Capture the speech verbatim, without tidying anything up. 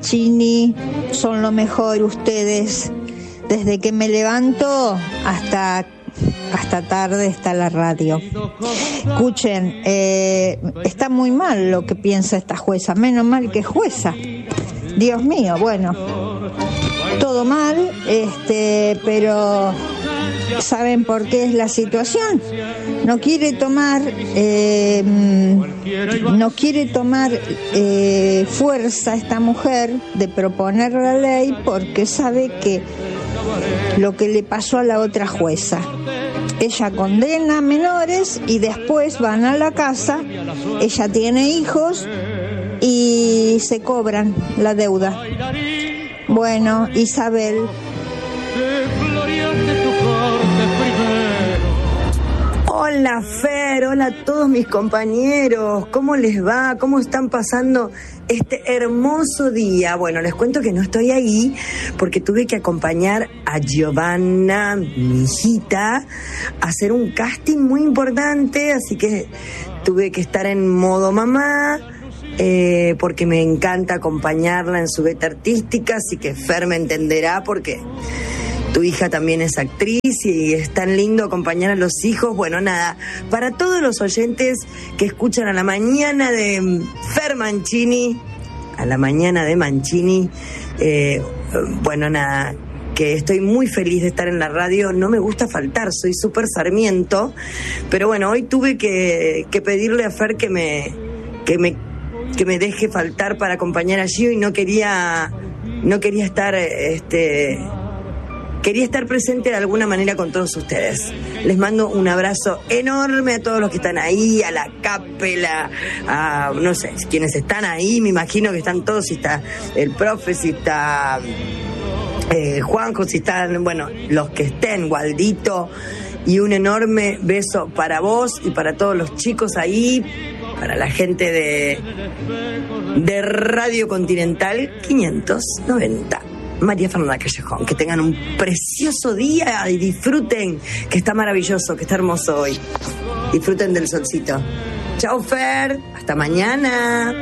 Chini, son lo mejor ustedes. Desde que me levanto hasta, hasta tarde está la radio. Escuchen, eh, está muy mal lo que piensa esta jueza. Menos mal que es jueza. Dios mío, bueno, todo mal, este, pero ¿saben por qué es la situación? No quiere tomar, eh, no quiere tomar eh, fuerza esta mujer de proponer la ley porque sabe que lo que le pasó a la otra jueza. Ella condena a menores y después van a la casa, ella tiene hijos y se cobran la deuda. Bueno, Isabel. Hola Fer, hola a todos mis compañeros, ¿cómo les va? ¿Cómo están pasando este hermoso día? Bueno, les cuento que no estoy ahí porque tuve que acompañar a Giovanna, mi hijita, a hacer un casting muy importante, así que tuve que estar en modo mamá, eh, porque me encanta acompañarla en su beta artística, así que Fer me entenderá porque tu hija también es actriz y es tan lindo acompañar a los hijos. Bueno, nada, para todos los oyentes que escuchan a la mañana de Fer Mancini, a la mañana de Mancini, eh, bueno, nada, que estoy muy feliz de estar en la radio. No me gusta faltar, soy súper Sarmiento, pero bueno, hoy tuve que, que pedirle a Fer que me, que me, que me deje faltar para acompañar a Gio y no quería, no quería estar, este... Quería estar presente de alguna manera con todos ustedes. Les mando un abrazo enorme a todos los que están ahí, a la Capela, a no sé, quienes están ahí, me imagino que están todos, si está el profe, si está eh, Juanjo, si están, bueno, los que estén, Waldito, y un enorme beso para vos y para todos los chicos ahí, para la gente de, de Radio Continental quinientos noventa. María Fernanda Callejón, que tengan un precioso día y disfruten, que está maravilloso, que está hermoso hoy. Disfruten del solcito. Chau Fer, hasta mañana.